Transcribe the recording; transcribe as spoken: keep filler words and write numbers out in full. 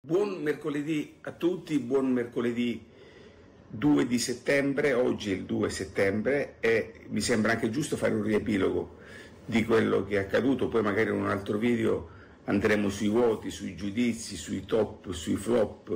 Buon mercoledì a tutti, buon mercoledì due di settembre, oggi è il due settembre e mi sembra anche giusto fare un riepilogo di quello che è accaduto, poi magari in un altro video andremo sui voti, sui giudizi, sui top, sui flop